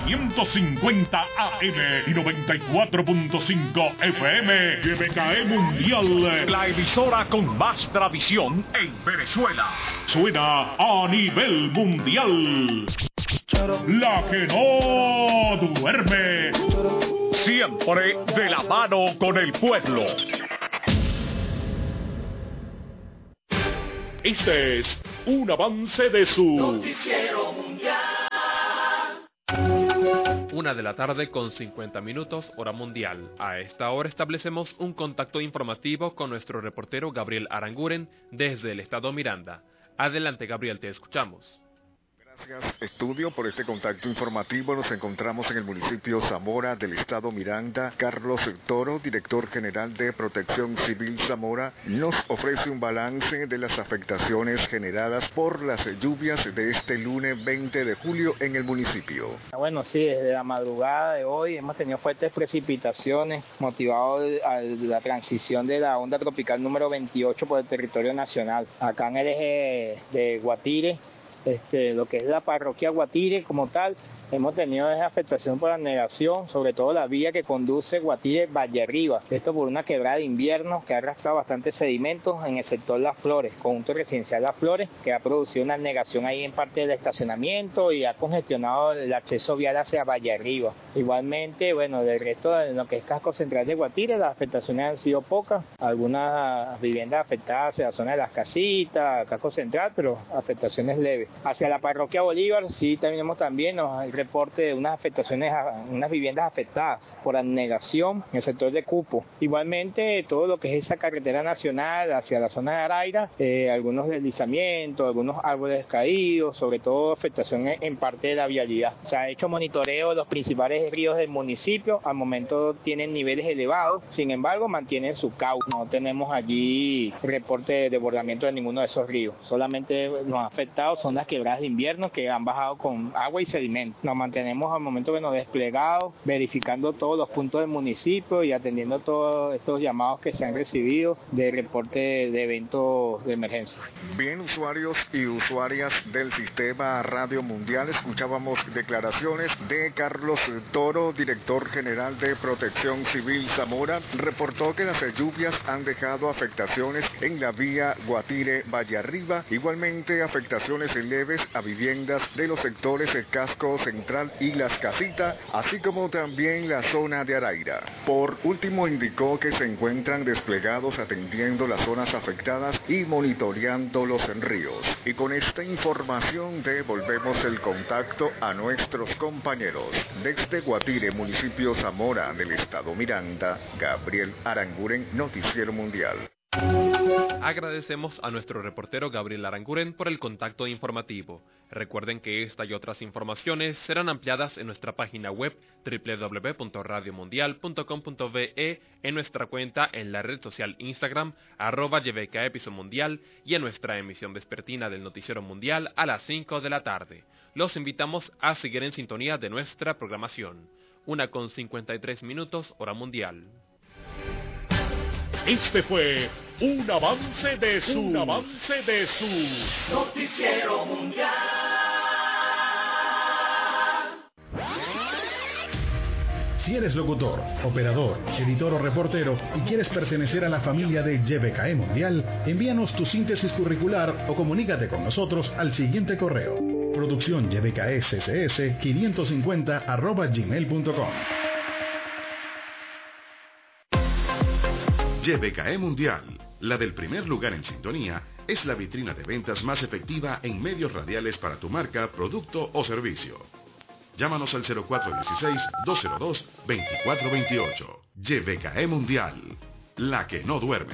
550 AM y 94.5 FM. GBKE Mundial, la emisora con más tradición en Venezuela. Suena a nivel mundial. La que no duerme. Siempre de la mano con el pueblo. Este es un avance de su Noticiero Mundial. 1:00 con 50 minutos, hora mundial. A esta hora establecemos un contacto informativo con nuestro reportero Gabriel Aranguren desde el estado Miranda. Adelante, Gabriel, te escuchamos. Gracias, estudio, por este contacto informativo. Nos encontramos en el municipio Zamora del estado Miranda. Carlos Toro, director general de Protección Civil Zamora, nos ofrece un balance de las afectaciones generadas por las lluvias de este lunes 20 de julio en el municipio. Bueno, sí, desde la madrugada de hoy hemos tenido fuertes precipitaciones motivado a la transición de la onda tropical número 28 por el territorio nacional. Acá en el eje de Guatire, lo que es la parroquia Guatire como tal, hemos tenido esa afectación por la anegación, sobre todo la vía que conduce Guatire Valle Arriba. Esto por una quebrada de invierno que ha arrastrado bastantes sedimentos en el sector Las Flores, conjunto residencial Las Flores, que ha producido una anegación ahí en parte del estacionamiento y ha congestionado el acceso vial hacia Valle Arriba. Igualmente, bueno, del resto de lo que es casco central de Guatire, las afectaciones han sido pocas. Algunas viviendas afectadas hacia la zona de las casitas, casco central, pero afectaciones leves. Hacia la parroquia Bolívar sí tenemos también el reporte de unas afectaciones, unas viviendas afectadas por anegación en el sector de Cupo. Igualmente, todo lo que es esa carretera nacional hacia la zona de Araira, algunos deslizamientos, algunos árboles caídos, sobre todo afectación en parte de la vialidad. Se ha hecho monitoreo de los principales ríos del municipio, al momento tienen niveles elevados, sin embargo mantienen su cauce. No tenemos allí reporte de desbordamiento de ninguno de esos ríos, solamente los afectados son las quebradas de invierno que han bajado con agua y sedimento. Nos mantenemos al momento desplegados, verificando todos los puntos del municipio y atendiendo todos estos llamados que se han recibido de reporte de eventos de emergencia. Bien, usuarios y usuarias del Sistema Radio Mundial, escuchábamos declaraciones de Carlos Toro, director general de Protección Civil Zamora. Reportó que las lluvias han dejado afectaciones en la vía Guatire-Valle Arriba, igualmente afectaciones leves a viviendas de los sectores Casco Central y Las Casitas, así como también la zona de Araira. Por último, indicó que se encuentran desplegados atendiendo las zonas afectadas y monitoreando los ríos. Y con esta información devolvemos el contacto a nuestros compañeros. Desde Guatire, municipio Zamora del estado Miranda, Gabriel Aranguren, Noticiero Mundial. Agradecemos a nuestro reportero Gabriel Aranguren por el contacto informativo. Recuerden que esta y otras informaciones serán ampliadas en nuestra página web www.radiomundial.com.be, en nuestra cuenta en la red social Instagram @YBKEpisomundial y en nuestra emisión vespertina del Noticiero Mundial a las 5 de la tarde. Los invitamos a seguir en sintonía de nuestra programación. 1:53, hora mundial. Este fue un avance de su Noticiero Mundial. Si eres locutor, operador, editor o reportero y quieres pertenecer a la familia de YBKE Mundial, envíanos tu síntesis curricular o comunícate con nosotros al siguiente correo: producciónyBKSS550@gmail.com. YBKE Mundial, la del primer lugar en sintonía, es la vitrina de ventas más efectiva en medios radiales para tu marca, producto o servicio. Llámanos al 0416-202-2428. YBKE Mundial, la que no duerme.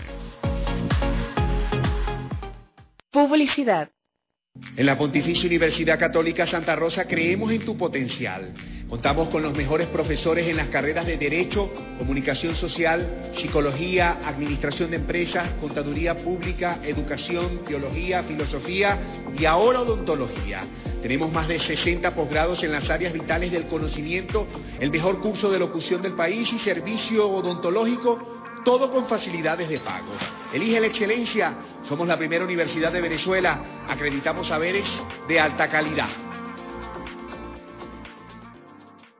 Publicidad. En la Pontificia Universidad Católica Santa Rosa creemos en tu potencial. Contamos con los mejores profesores en las carreras de Derecho, Comunicación Social, Psicología, Administración de Empresas, Contaduría Pública, Educación, Teología, Filosofía y ahora Odontología. Tenemos más de 60 posgrados en las áreas vitales del conocimiento, el mejor curso de locución del país y servicio odontológico, todo con facilidades de pago. Elige la excelencia. Somos la primera universidad de Venezuela. Acreditamos saberes de alta calidad.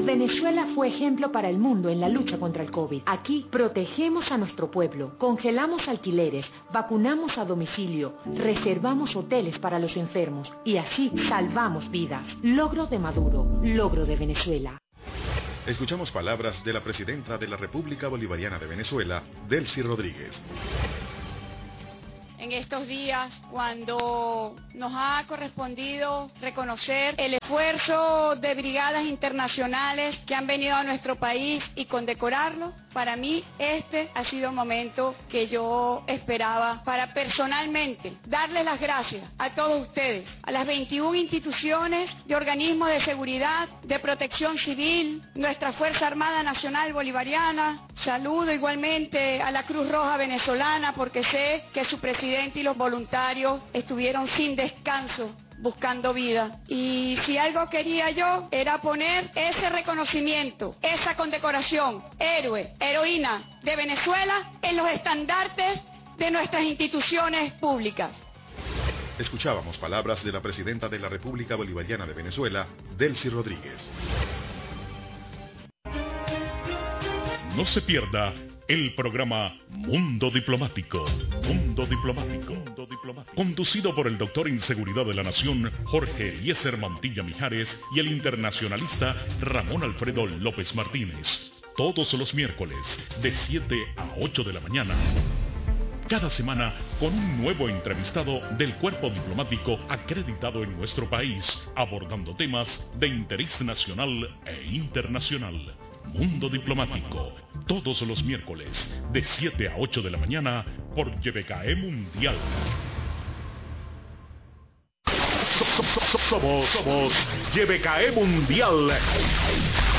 Venezuela fue ejemplo para el mundo en la lucha contra el COVID. Aquí protegemos a nuestro pueblo, congelamos alquileres, vacunamos a domicilio, reservamos hoteles para los enfermos y así salvamos vidas. Logro de Maduro, logro de Venezuela. Escuchamos palabras de la presidenta de la República Bolivariana de Venezuela, Delcy Rodríguez. En estos días, cuando nos ha correspondido reconocer el esfuerzo de brigadas internacionales que han venido a nuestro país y condecorarlo, para mí este ha sido el momento que yo esperaba para personalmente darles las gracias a todos ustedes, a las 21 instituciones y organismos de seguridad, de protección civil, nuestra Fuerza Armada Nacional Bolivariana. Saludo igualmente a la Cruz Roja Venezolana porque sé que su presidente y los voluntarios estuvieron sin descanso buscando vida. Y si algo quería yo era poner ese reconocimiento, esa condecoración, héroe, heroína de Venezuela en los estandartes de nuestras instituciones públicas. Escuchábamos palabras de la presidenta de la República Bolivariana de Venezuela, Delcy Rodríguez. No se pierda el programa Mundo Diplomático. Mundo Diplomático. Conducido por el doctor en Seguridad de la Nación, Jorge Eliezer Mantilla Mijares, y el internacionalista Ramón Alfredo López Martínez. Todos los miércoles, de 7 a 8 de la mañana. Cada semana con un nuevo entrevistado del cuerpo diplomático acreditado en nuestro país, abordando temas de interés nacional e internacional. Mundo Diplomático, todos los miércoles, de 7 a 8 de la mañana, por YBKE Mundial. Somos YBKE Mundial.